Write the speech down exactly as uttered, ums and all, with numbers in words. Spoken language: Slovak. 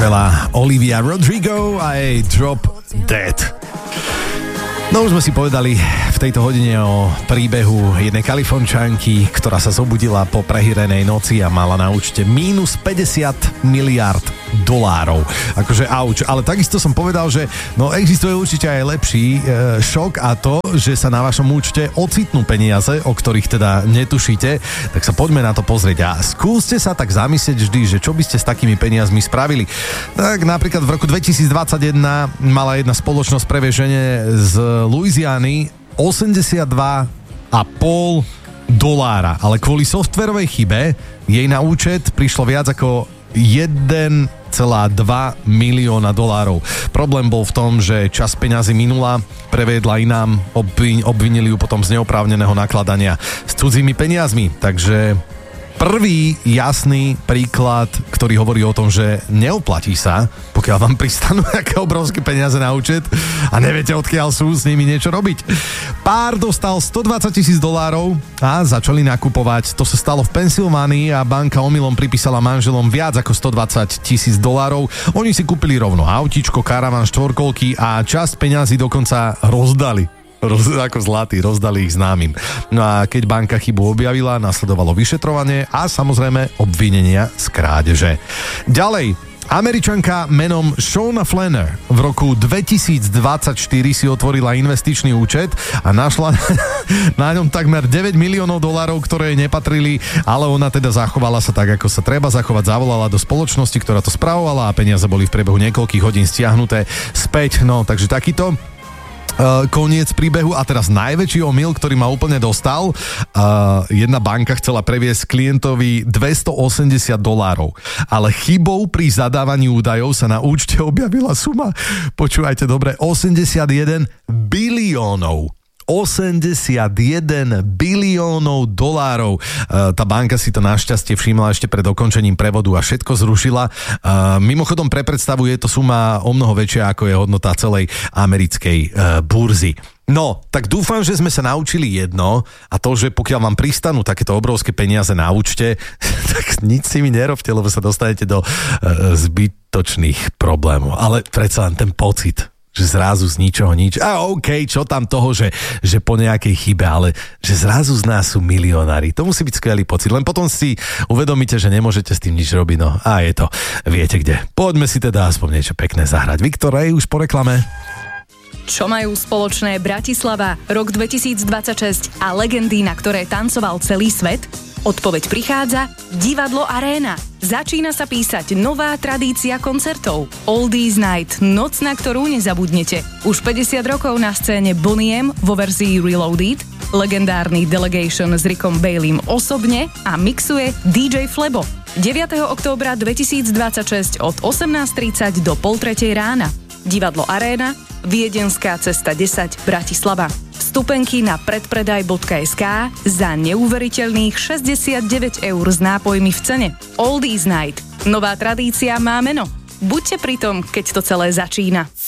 skvelá Olivia Rodrigo a jej Drop Dead. No už sme si povedali v tejto hodine o príbehu jednej Kalifornčanky, ktorá sa zobudila po prehýrenej noci a mala na účte mínus päťdesiat miliárd dolárov. Akože auč, ale takisto som povedal, že no existuje určite aj lepší e, šok a to, že sa na vašom účte ocitnú peniaze, o ktorých teda netušíte, tak sa poďme na to pozrieť a skúste sa tak zamyslieť vždy, že čo by ste s takými peniazmi spravili. Tak napríklad v roku dvetisícdvadsaťjeden mala jedna spoločnosť preveženie z Louisiany osemdesiatdva a pol dolára, ale kvôli softverovej chybe jej na účet prišlo viac ako jeden celá dva milióna dolárov. Problém bol v tom, že časť peňazí minula, previedla inám, obvin, obvinili ju potom z neoprávneného nakladania s cudzími peniazmi, takže prvý jasný príklad, ktorý hovorí o tom, že neoplatí sa, pokiaľ vám pristanú nejaké obrovské peniaze na účet a neviete, odkiaľ sú, s nimi niečo robiť. Pár dostal stodvadsať tisíc dolárov a začali nakupovať. To sa stalo v Pensylvánii a banka omylom pripísala manželom viac ako stodvadsať tisíc dolárov. Oni si kúpili rovno autíčko, karavan, štvorkolky a časť peňazí dokonca rozdali. Roz, ako zlatý, rozdali ich známym. No a keď banka chybu objavila, nasledovalo vyšetrovanie a samozrejme obvinenia z krádeže. Ďalej, Američanka menom Shauna Flanner v roku dvetisícdvadsaťštyri si otvorila investičný účet a našla na ňom takmer deväť miliónov dolárov, ktoré jej nepatrili, ale ona teda zachovala sa tak, ako sa treba zachovať, zavolala do spoločnosti, ktorá to spravovala a peniaze boli v priebehu niekoľkých hodín stiahnuté späť. No, takže takýto Uh, koniec príbehu a teraz najväčší omyl, ktorý ma úplne dostal. Uh, jedna banka chcela previesť klientovi dvestoosemdesiat dolárov, ale chybou pri zadávaní údajov sa na účte objavila suma, počúvajte dobre, osemdesiatjeden biliónov. osemdesiatjeden biliónov dolárov. Tá banka si to našťastie všimla ešte pred dokončením prevodu a všetko zrušila. Mimochodom pre predstavu je to suma o mnoho väčšia ako je hodnota celej americkej burzy. No, tak dúfam, že sme sa naučili jedno a to, že pokiaľ vám pristanú takéto obrovské peniaze na účte, tak nič si mi nerobte, lebo sa dostanete do zbytočných problémov. Ale predsa len ten pocit, že zrazu z ničoho nič. A okej, okay, čo tam toho, že, že po nejakej chybe, ale že zrazu z nás sú milionári. To musí byť skvelý pocit. Len potom si uvedomíte, že nemôžete s tým nič robiť. No a je to, viete kde. Poďme si teda aspoň niečo pekné zahrať. Viktor, aj už po reklame. Čo majú spoločné Bratislava, rok dvetisícdvadsaťšesť a legendy, na ktoré tancoval celý svet? Odpoveď prichádza Divadlo Aréna. Začína sa písať nová tradícia koncertov. Oldies Night, noc, na ktorú nezabudnete. Už päťdesiat rokov na scéne Bonnie M vo verzii Reloaded, legendárny Delegation s Rickom Baileym osobne a mixuje dý džej Flebo. deviateho októbra dvetisícdvadsaťšesť od osemnásť tridsať do pol tretej rána. Divadlo Aréna, Viedenská cesta desať, Bratislava. Vstupenky na predpredaj bodka es ká za neuveriteľných šesťdesiatdeväť eur s nápojmi v cene. Oldies Night. Nová tradícia má meno. Buďte pri tom, keď to celé začína.